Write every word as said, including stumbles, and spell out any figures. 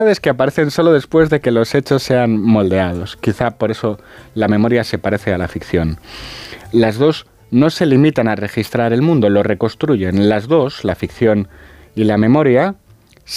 que aparecen solo después de que los hechos sean moldeados. Quizá por eso la memoria se parece a la ficción. Las dos no se limitan a registrar el mundo, lo reconstruyen. Las dos, la ficción y la memoria,